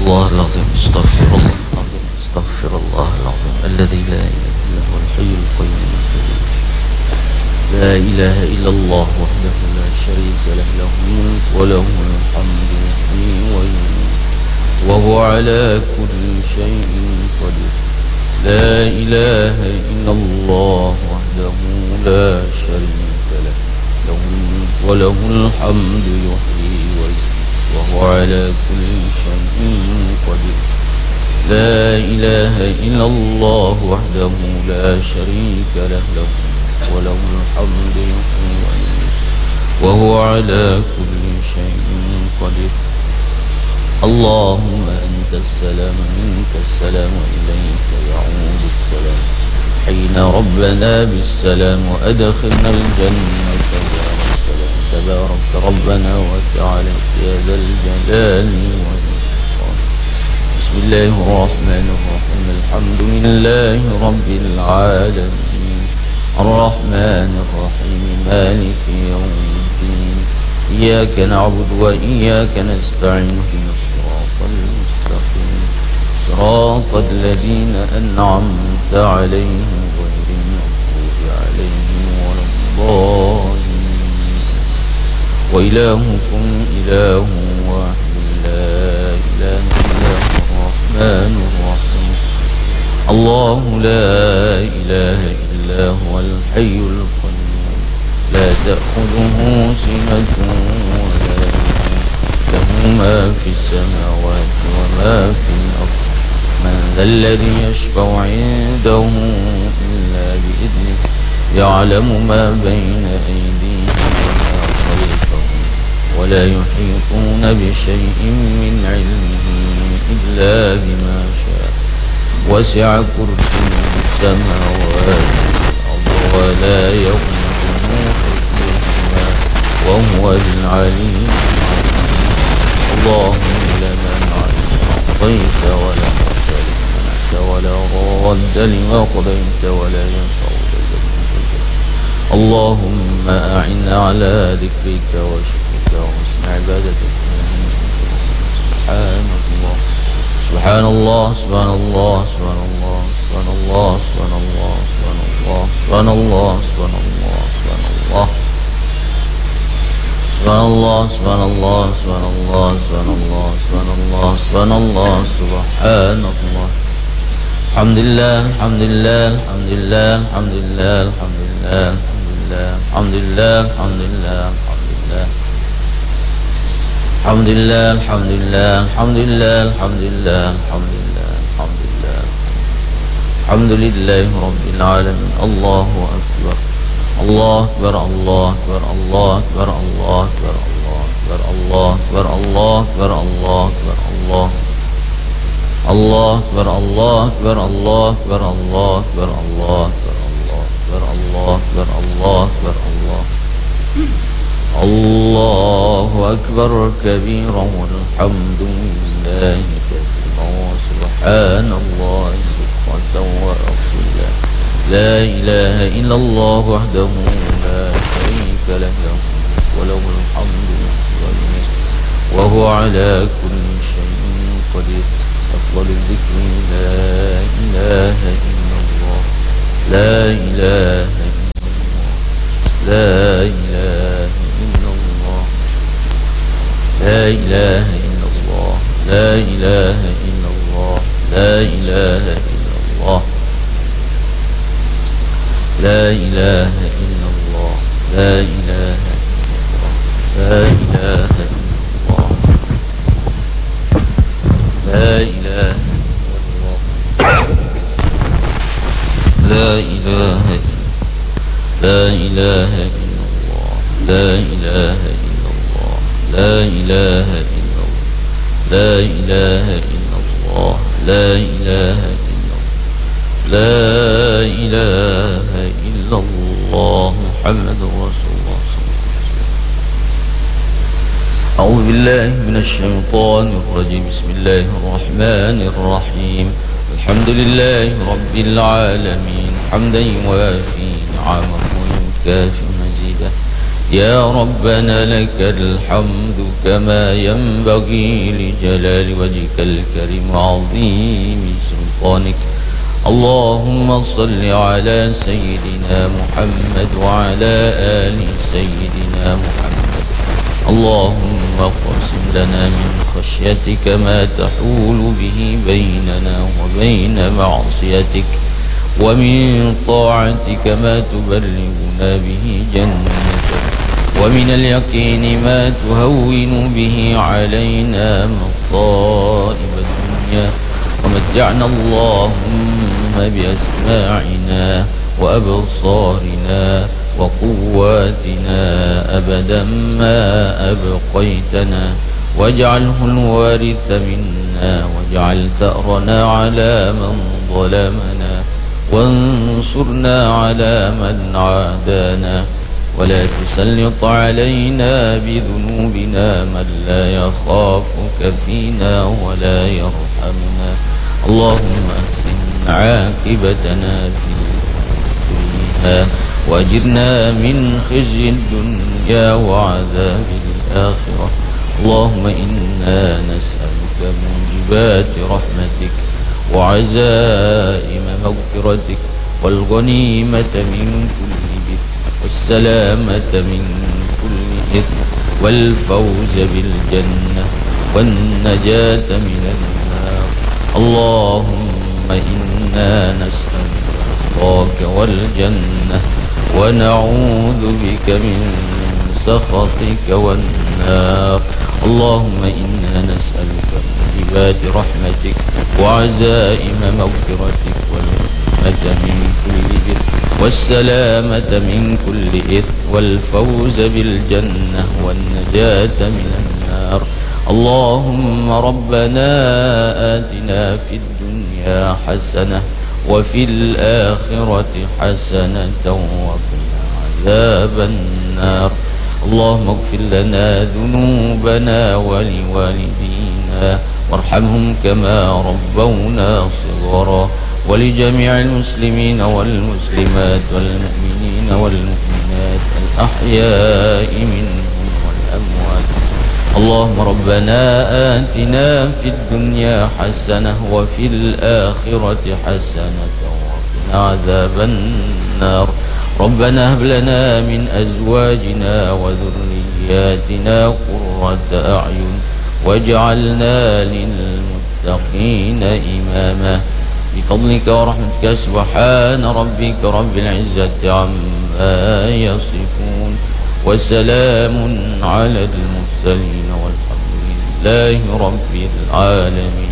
الله العظيم. استغفر الله العظيم. استغفر الله العظيم الذي لا إله إلا هو الحي القيوم. لا إله إلا الله وحده لا شريك له، له الملك وله الحمد يحيي ويميت وهو على كل شيء قدير. لا إله إلا الله وحده لا شريك له، له الملك وله الحمد يحيي ويميت وهو على كل شيء قدير. لا إله إلا الله وحده لا شريك له، له وله الحمد يحيي ويميت وهو على كل شيء قدير. اللهم أنت السلام منك السلام وإليك يعود السلام. حين ربنا بالسلام وأدخلنا الجنة يا السلام. تبارك ربنا وتعالى يا ذا الجلال والإكرام. بسم الله الرحمن الرحيم. الحمد لله رب العالمين الرحمن الرحيم مالك يوم الدين. إياك نعبد وإياك نستعين اهدنا الصراط المستقيم صراط الذين أنعمت عليهم غير المغضوب عليهم ولا الضالين. وإلهكم إله واحد لا إله إلا هو الرحمن الرحيم. الله لا إله إلا هو الحي القيوم لا تأخذه سنة ولا نوم له ما في السماوات وما في الأرض. من ذا الذي يشفع عنده إلا بإذنه يعلم ما بين أيديهم وما خلفهم ولا يحيطون بشيء من علمه إلا بما شاء. وسع كرسيه السماوات والأرض ولا يؤوده حفظهما وهو العلي العظيم. اللهم لا مانع لما أعطيت ولا معطي لما منعت ولا راد لما قضيت ولا ينفع ذا الجد. اللهم أعنا على ذكرك وشكرك وحسن عبادتك. سبحان الله سبحان الله سبحان الله سبحان الله سبحان الله سبحان الله سبحان الله سبحان الله سبحان الله سبحان الله سبحان الله سبحان الله سبحان الله سبحان الله سبحان الله. الحمد لله الحمد لله الحمد لله الحمد لله الحمد لله الحمد لله الحمد لله الحمد لله الحمد لله الحمد لله الحمد لله الحمد لله الحمد لله الحمد لله الحمد لله رب العالمين. الله أكبر الله أكبر الله أكبر الله أكبر الله أكبر الله أكبر الله أكبر الله أكبر الله أكبر الله أكبر الله أكبر الله أكبر الله أكبر الله أكبر الله أكبر الله الله أكبر كبيرا والحمد لله كثيرا وسبحان الله بكرة وأصيلا. لا إله إلا الله وحده لا شريك له، له وله الحمد وهو على كل شيء قدير. أفضل الذكر لا إله إلا الله لا إله إلا الله لا إله إلا الله لا إله إلا الله لا إله إلا الله لا إله إلا الله لا إله إلا الله لا إله إلا الله لا إله إلا الله لا إله لا إله إلا الله لا إله إلا الله لا إله إلا الله لا إله إلا الله لا إله إلا الله لا إله إلا الله محمد رسول الله صلى الله عليه وسلم. أعوذ بالله من الشيطان الرجيم. بسم الله الرحمن الرحيم. الحمد لله رب العالمين حمدا يوافي نعمه ويكافئ مزيده. يا ربنا لك الحمد كما ينبغي لجلال وجهك الكريم وعظيم سلطانك. اللهم صل على سيدنا محمد وعلى آل سيدنا محمد. اللهم اقسم لنا من خشيتك ما تحول به بيننا وبين معصيتك، ومن طاعتك ما تبلغنا به جنتك، ومن اليقين ما تهون به علينا مصائب الدنيا، ومتعنا اللهم بأسماعنا وأبصارنا وقواتنا أبدا ما أبقيتنا، واجعله الوارث منا، واجعل ثأرنا على من ظلمنا، وانصرنا على من عادانا، ولا تسلط علينا بذنوبنا من لا يخافك فينا ولا يرحمنا. اللهم أحسن عاقبتنا في الدنيا، وأجرنا من خزي الدنيا وعذاب الآخرة. اللهم إنا نسألك موجبات رحمتك وعزائم مغفرتك، والغنيمة من كل بر، والسلامة من كل إثم، والفوز بالجنة، والنجاة من النار. اللهم إنا نسألك رضاك والجنة، ونعوذ بك من سخطك والنار. اللهم إنا نسألك موجبات رحمتك وعزائم مغفرتك، والغنيمة من كل بر، والسلامة من كل إثم، والفوز بالجنة، والنجاة من النار. اللهم ربنا آتنا في الدنيا حسنة وفي الآخرة حسنة وقنا عذاب النار. اللهم اغفر لنا ذنوبنا ولوالدينا، وارحمهم كما ربونا صغارا، ولجميع المسلمين والمسلمات والمؤمنين والمؤمنات الأحياء منهم والأموات. اللهم ربنا آتنا في الدنيا حسنة وفي الآخرة حسنة وقنا عذاب النار. ربنا هب لنا من أزواجنا وذرياتنا قرة أعين، واجعلنا للمتقين إماما. بفضلك ورحمتك سبحان ربك رب العزة عما يصفون، وسلام على المرسلين، والحمد لله رب العالمين.